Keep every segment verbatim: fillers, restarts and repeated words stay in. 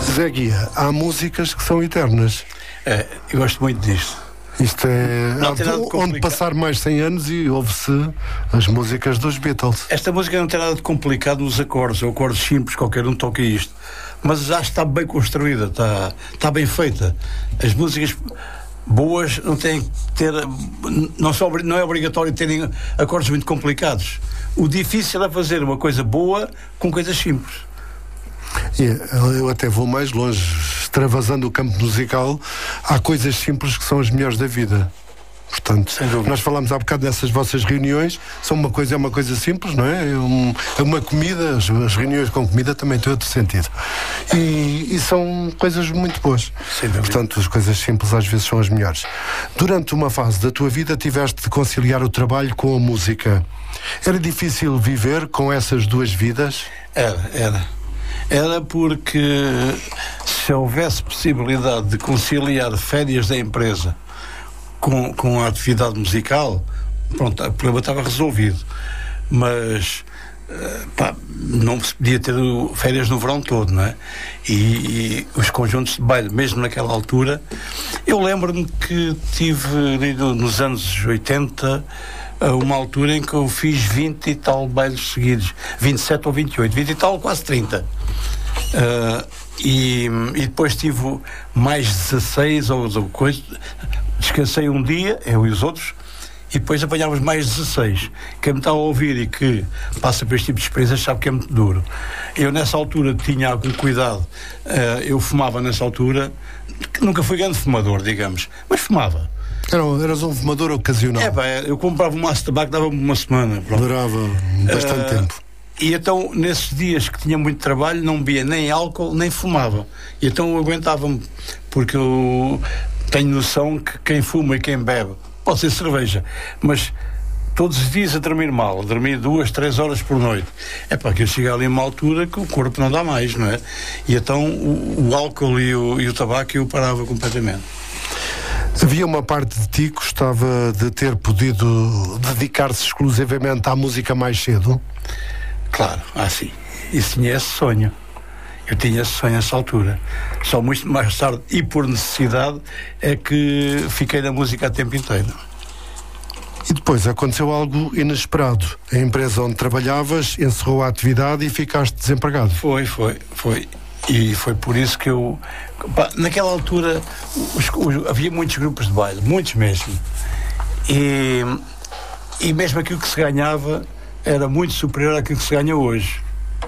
Zé Guia, há músicas que são eternas. É, eu gosto muito disto. Isto é Não tem nada de onde complicado. passar mais cem anos e ouve-se as músicas dos Beatles. Esta música não tem nada de complicado nos acordes, ou acordes simples, qualquer um toca isto. Mas já está bem construída, está, está bem feita. As músicas boas não têm que ter, não, são, não é obrigatório terem acordes muito complicados. O difícil é fazer uma coisa boa com coisas simples. Eu até vou mais longe, extravasando o campo musical, há coisas simples que são as melhores da vida. Portanto, nós falámos há bocado dessas vossas reuniões, são uma coisa, é uma coisa simples, não é? É, um, é uma comida, as, as reuniões com comida também têm outro sentido. E, e são coisas muito boas. Portanto, as coisas simples às vezes são as melhores. Durante uma fase da tua vida tiveste de conciliar o trabalho com a música. Era difícil viver com essas duas vidas? Era, era. Era porque se houvesse possibilidade de conciliar férias da empresa com, com a atividade musical, pronto, o problema estava resolvido. Mas pá, não se podia ter férias no verão todo, não é? E, e os conjuntos de baile, mesmo naquela altura, eu lembro-me que tive nos anos oitenta uma altura em que eu fiz vinte e tal bailes seguidos, vinte e sete ou vinte e oito, vinte e tal, quase trinta. Uh, e, e depois tive mais dezasseis ou, ou coisa, descansei um dia, eu e os outros, e depois apanhávamos mais dezasseis. Quem me está a ouvir e que passa por este tipo de experiências sabe que é muito duro. Eu nessa altura tinha algum cuidado, uh, eu fumava nessa altura, nunca fui grande fumador, digamos, mas fumava. Era, eras um fumador ocasional. É pá, eu comprava um maço de tabaco, dava-me uma semana. Pronto. Durava bastante uh, tempo. E então, nesses dias que tinha muito trabalho, não bebia nem álcool, nem fumava. E então eu aguentava-me, porque eu tenho noção que quem fuma e quem bebe, pode ser cerveja, mas todos os dias a dormir mal, a dormir duas, três horas por noite. É para que eu chegue ali a uma altura que o corpo não dá mais, não é? E então o, o álcool e o, e o tabaco eu parava completamente. Havia uma parte de ti que gostava de ter podido dedicar-se exclusivamente à música mais cedo? Claro, ah sim. Isso tinha esse sonho. Eu tinha esse sonho nessa altura. Só muito mais tarde, e por necessidade, é que fiquei na música a tempo inteiro. E depois aconteceu algo inesperado. A empresa onde trabalhavas encerrou a atividade e ficaste desempregado. Foi, foi, foi. E foi por isso que eu... Pá, naquela altura os, os, havia muitos grupos de baile, muitos mesmo. E, e mesmo aquilo que se ganhava era muito superior àquilo que se ganha hoje.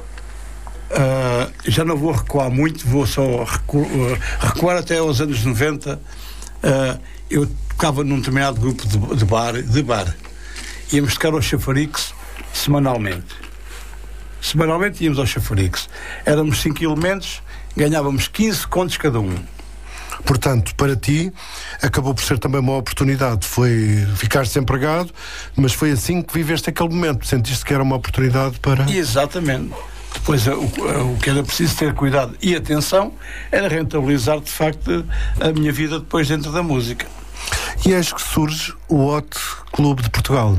Uh, já não vou recuar muito, vou só recu- uh, recuar até aos anos noventa. Uh, eu tocava num determinado grupo de, de, bar, de bar. Íamos tocar ao Chafarix semanalmente. Semanalmente íamos ao Chafarix. Éramos cinco elementos, ganhávamos quinze contos cada um. Portanto, para ti, acabou por ser também uma oportunidade. Foi ficar desempregado, mas foi assim que viveste aquele momento. Sentiste que era uma oportunidade para... Exatamente. Depois, o, o que era preciso ter cuidado e atenção era rentabilizar, de facto, a minha vida depois dentro da música. E eis que surge o Hot Clube de Portugal.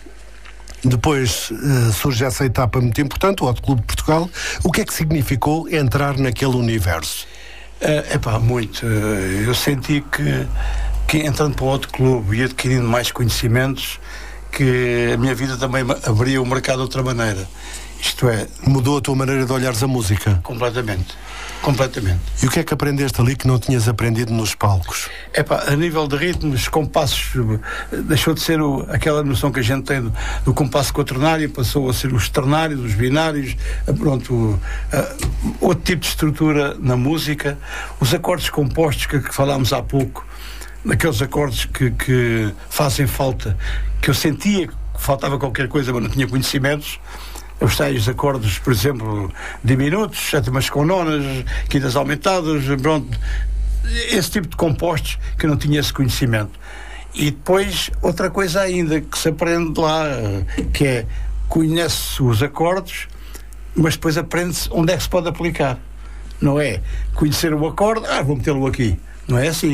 Depois uh, surge essa etapa muito importante, o Hot Clube de Portugal. O que é que significou entrar naquele universo? É uh, pá, muito. Uh, eu senti que, que entrando para o Hot Clube e adquirindo mais conhecimentos, que a minha vida também abria o mercado de outra maneira. Isto é... Mudou a tua maneira de olhares a música? Completamente. Completamente. E o que é que aprendeste ali que não tinhas aprendido nos palcos? É pá, a nível de ritmos, compassos, deixou de ser o, aquela noção que a gente tem do, do compasso quaternário, passou a ser os ternários, os binários, pronto, uh, outro tipo de estrutura na música, os acordes compostos que, que falámos há pouco, aqueles acordes que, que fazem falta, que eu sentia que faltava qualquer coisa, mas não tinha conhecimentos. Os tais acordes, por exemplo, diminutos, sétimas com nonas, quintas aumentadas, pronto, esse tipo de compostos que eu não tinha esse conhecimento. E depois, outra coisa ainda que se aprende lá, que é, conhece-se os acordes, mas depois aprende-se onde é que se pode aplicar. Não é conhecer o acorde, ah, vou metê-lo aqui. Não é assim.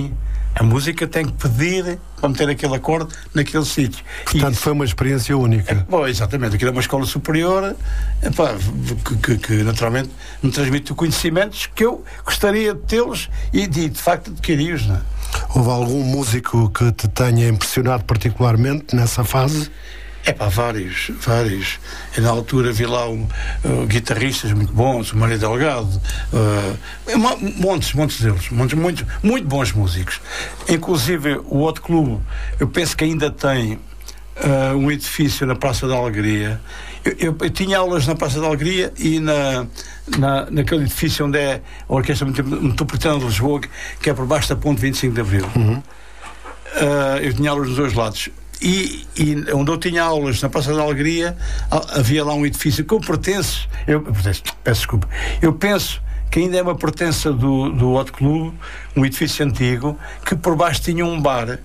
A música tem que pedir para meter aquele acorde naquele sítio. Portanto, e, foi uma experiência única. É, bom, exatamente. Aquilo é uma escola superior, epá, que, que, que naturalmente me transmite conhecimentos que eu gostaria de tê-los e de, de facto adquiri-os. Não é? Houve algum músico que te tenha impressionado particularmente nessa fase? É pá, vários, vários. E na altura vi lá um, uh, guitarristas muito bons, o Mário Delgado, uh, montes, montes deles, montes, muito, muito bons músicos. Inclusive o Hot Club, eu penso que ainda tem uh, um edifício na Praça da Alegria. Eu, eu, eu tinha aulas na Praça da Alegria e na, na, naquele edifício onde é a Orquestra Metropolitana de Lisboa, que é por baixo da Ponte vinte e cinco de Abril. Uhum. Uh, eu tinha aulas dos dois lados. E, e onde eu tinha aulas na Praça da Alegria havia lá um edifício que eu pertenço, eu, peço desculpa, eu penso que ainda é uma pertença do, do Hot Club, um edifício antigo, que por baixo tinha um bar,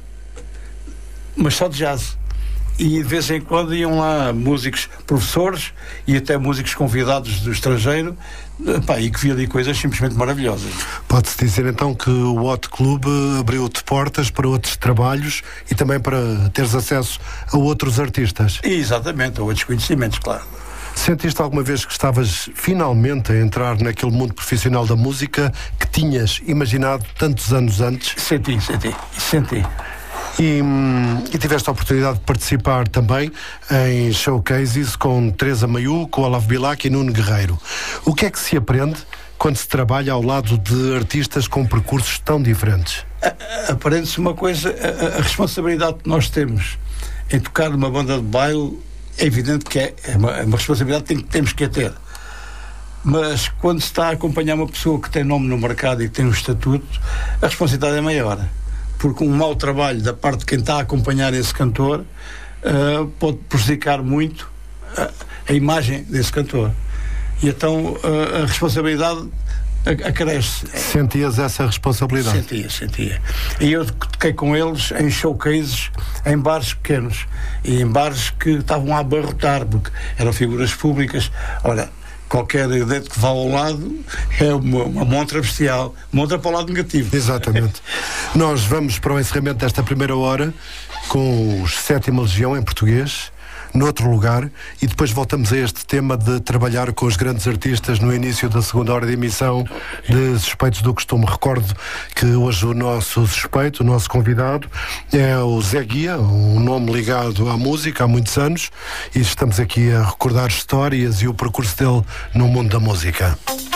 mas só de jazz. E de vez em quando iam lá músicos, professores e até músicos convidados do estrangeiro, pá, e que via ali coisas simplesmente maravilhosas. Pode-se dizer então que o Hot Club abriu-te portas para outros trabalhos e também para teres acesso a outros artistas. Exatamente, a outros conhecimentos, claro. Sentiste alguma vez que estavas finalmente a entrar naquele mundo profissional da música que tinhas imaginado tantos anos antes? Senti, senti, senti. E, e tiveste a oportunidade de participar também em showcases com Teresa Maiú, com Olavo Bilac e Nuno Guerreiro. O que é que se aprende quando se trabalha ao lado de artistas com percursos tão diferentes? Aprende-se uma coisa, a, a responsabilidade que nós temos em tocar numa banda de baile é evidente que é, é, uma, é uma responsabilidade que tem, temos que ter. Mas quando se está a acompanhar uma pessoa que tem nome no mercado e que tem um estatuto, a responsabilidade é maior. Porque um mau trabalho da parte de quem está a acompanhar esse cantor uh, pode prejudicar muito a, a imagem desse cantor. E então uh, a responsabilidade acresce. Sentias essa responsabilidade? Sentia, sentia. E eu toquei com eles em showcases, em bares pequenos e em bares que estavam a abarrotar, porque eram figuras públicas. Olha, qualquer dedo que vá ao lado é uma, uma montra bestial, montra para o lado negativo. Exatamente. Nós vamos para o encerramento desta primeira hora com os Sétima Legião em português, noutro lugar, e depois voltamos a este tema de trabalhar com os grandes artistas no início da segunda hora de emissão de Suspeitos do Costume. Recordo que hoje o nosso suspeito, o nosso convidado, é o Zé Guia, um nome ligado à música há muitos anos, e estamos aqui a recordar histórias e o percurso dele no mundo da música.